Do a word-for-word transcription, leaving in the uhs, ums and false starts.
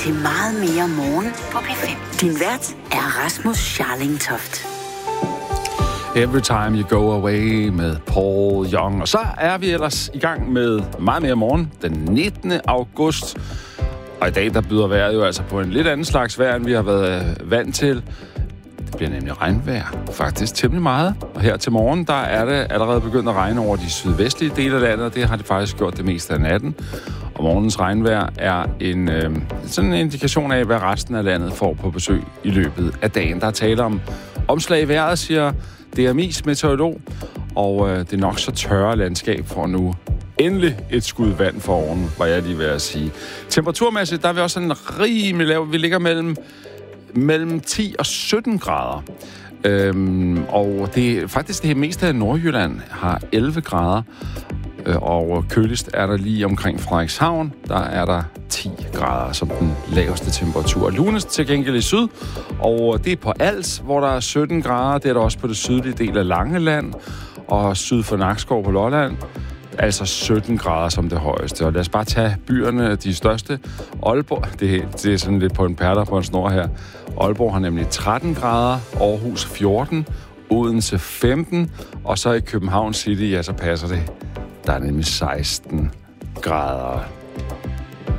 til Meget mere morgen på P fem. Din vært er Rasmus Scharling Toft. Every Time You Go Away med Paul Young. Og så er vi ellers i gang med Meget mere morgen den nittende august. Og i dag der byder vejret jo altså på en lidt anden slags vejr, end vi har været vant til. Det bliver nemlig regnvejr, faktisk temmelig meget. Og her til morgen, der er det allerede begyndt at regne over de sydvestlige dele af landet, og det har det faktisk gjort det meste af natten. Og morgens regnvejr er en øh, sådan en indikation af, hvad resten af landet får på besøg i løbet af dagen. Der er tale om omslag i vejret, siger D M I's meteorolog, og øh, det nok så tørre landskab får nu endelig et skud vand for oven, var jeg lige ved at sige. Temperaturmæssigt, der er vi også sådan rimelig lav. Vi ligger mellem, mellem ti og sytten grader. Øhm, og det faktisk det meste af Nordjylland har elleve grader. Og køligst er der lige omkring Frederikshavn. Der er der ti grader som den laveste temperatur. Lunest til gengæld i syd, og det er på Als, hvor der er sytten grader. Det er der også på det sydlige del af Langeland, og syd for Nakskov på Lolland. Altså sytten grader som det højeste. Og lad os bare tage byerne, de største. Aalborg, det, det er sådan lidt på en perler på en snor her. Aalborg har nemlig tretten grader, Aarhus fjorten, Odense femten, og så i København City, ja, så passer det. Der er nemlig seksten grader.